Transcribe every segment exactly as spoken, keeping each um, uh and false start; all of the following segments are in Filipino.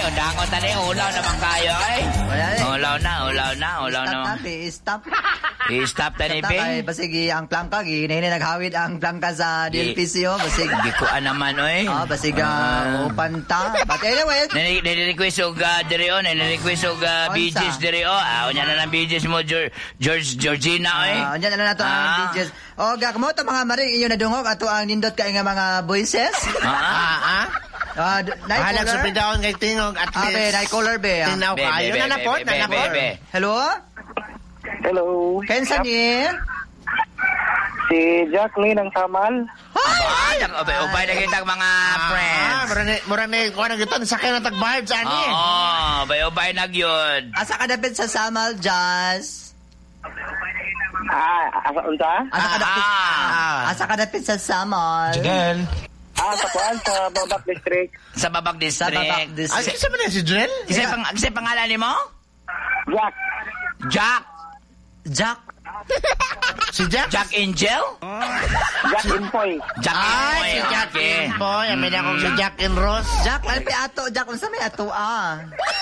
dangon tani, ulaw naman kayo, ay. Ulaw na, ulaw na, ulaw na. Stop, I-stop tani, Stop, ay, Ping. basig ang plangka, ginahini naghawid ang plangka sa D L P C, oh, basig. Gikuan naman, oy. Ah, basig, uh, upanta. But anyway. Nani-request og uh, diri o, nani-request og uh, B Gs diri o. Ah, unya na lang B Gs mo, George, George Georgina, oy. Ah, unya na lang nato ang Ah. B Gs. O, gakmo to mga maring iyo nadungog ato ang nindot kay nga mga voices. Ah, ah. Ah, Ah, night Halag sa caller. pidaon kay tingog at Ah, be, least. night caller, be. ah. Tinaw Be, kayo. be, be, Nanapot, be, be, nanapot. be, be. Hello? Hello. Kensa ni? Si Jacqueline ng Samal. Ah, ubay-ubay na kitang mga friends. Ah, mura ni, mura ni, kuha na gito, sakay na tag-vibe sa ani. Oo, ubay-ubay na gyud. Asa ka dapit sa Samal Jazz? Ah, asa unsa? Asa ka dapit? Ah. Asa ka dapit sa Samal? Ah, sa kuan sa Babak District. Sa Babag Sa District. Babak Ah, District. kisa man yan si Junel? Kasi pang kasi pangalan nimo? Jack. Jack. Jack. Si Jack? Jack Angel? Jack Impoy. Jack Ay, Angel. si Jack Okay. in boy. Amin akong si Jack in Rose. Jack, alpi ato. Jack, unsa may ato ah.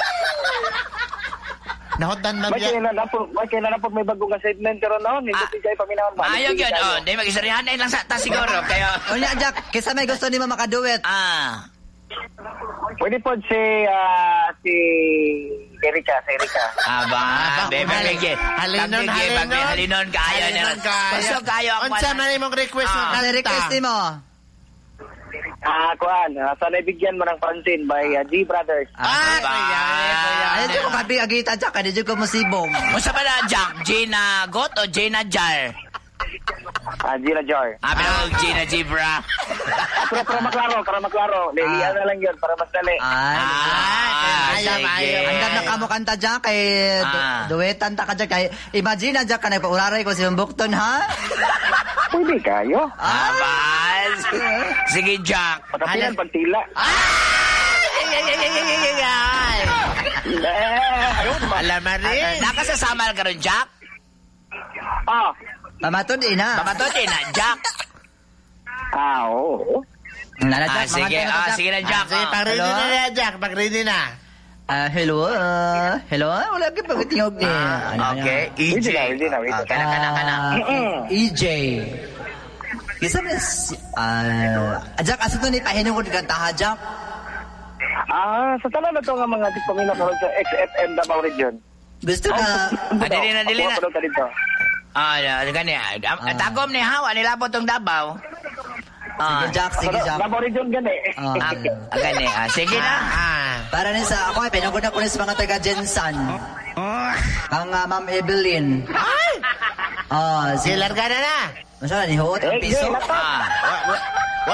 Nahotan man May yan. kailan na po, may kailan na po may bagong segment pero no, hindi Ah. si Jay paminawan ba? Ayaw yun. Oh, hindi mag-isarihan na lang sa ta siguro. Kaya, Unya, Jack, kisa may gusto nimo makaduet. ah. Pwede po si ah, si Erika, si Erika. Aba, bebe, bebe. Halinon, Pagkige, halinon. pagkige, halinon, kayo na. Halinon kayo. Gusto kayo ang Unsa man imong request Ah. ng Ano kanta? request nimo? Ah, kuan, ah, sa naibigyan mo ng pansin by ah, G Brothers. Ah, Aba. kaya, kaya. Ano di ko kabi agita, Jack. Ano di ko musibong. Unsa ba na, Jack? Gina Got o Gina Jar? Ah, Gina Jar. Ah, pero Gina Gibra. Ah, pero para maklaro, para maklaro. Lilian na lang yun, para mas dali. Ay. Ah, ayaw, sige. ayaw. Hanggang na kamo kanta Jack kay du- Ah. duetan ta ka Jack kay imagine na Jack ka nagpauraray ko si Bukton ha. Pwede kayo. Abas. Sige, Jack. Patapinan pagtila. Ay, ay, ay, ay, ay, ay, ay. Eh, ayun ba? Alam mo rin. Nakasasama ka rin, Jack? Ah, Pamatod ina. Pamatote na, Jack. ah, oo. Nana Ah, Jack, sige, mamantay na to, ah, Jack. sige na, Jack. Sige, pag-ready Hello? na na, Jack. Pag-ready na. Ah, hello. ah, hello. Wala ka pagtingog ni. Ano, Ah, okay. E J. Hindi na, hindi na, hindi na. Ah, kana, kana, kana. Ah, E J. Kisa na si... Ah, Jack, asa to ni pahinong ko ni kanta ha, Jack? Ah, sa tanan na to nga mga tipamina sa X F M Davao Region. Gusto ka... Ah, dili na, dili na. Ako pa dito. Ah, ah, gani. Ah, tagom ni hawa nila po tong Davao. Ah, Sige, Jack. Sige, Jack. Davao Region gani. Ah, ah, ah, gani. Ah, sige na. Ah. para rin sa ako, pinagod na ko rin sa mga taga Jensan. Ang ah, Ma'am Evelyn. Ay! Ah, si... Sige, larga na na. Masya, nihuot ang Eh, piso. eh, lapat. Ah. Wa- wa-